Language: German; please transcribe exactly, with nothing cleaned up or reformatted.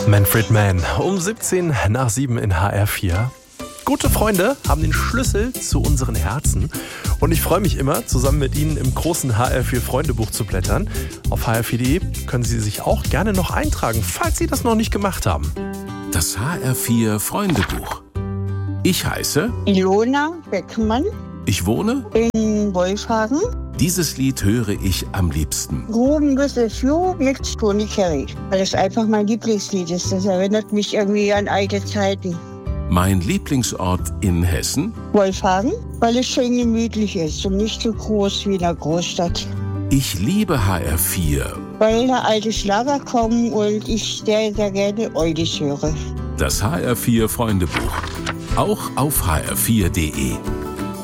Manfred Mann, um siebzehn nach sieben in H R vier. Gute Freunde haben den Schlüssel zu unseren Herzen. Und ich freue mich immer, zusammen mit Ihnen im großen H R vier Freundebuch zu blättern. Auf h r vier punkt d e können Sie sich auch gerne noch eintragen, falls Sie das noch nicht gemacht haben. Das H R vier Freundebuch. Ich heiße Ilona Beckmann. Ich wohne in Wolfhagen. Dieses Lied höre ich am liebsten. Gruben With a Few mit Tony Carey. Weil es einfach mein Lieblingslied ist. Das erinnert mich irgendwie an alte Zeiten. Mein Lieblingsort in Hessen? Wolfhagen, weil es schön gemütlich ist und nicht so groß wie in der Großstadt. Ich liebe H R vier. Weil da alte Schlager kommen und ich sehr, sehr gerne Oldies höre. Das H R vier Freundebuch. Auch auf h r vier punkt d e.